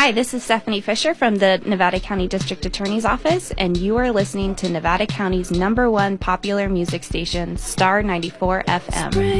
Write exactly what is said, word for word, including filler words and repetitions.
Hi, this is Stephanie Fisher from the Nevada County District Attorney's Office, and you are listening to Nevada County's number one popular music station, Star ninety-four F M.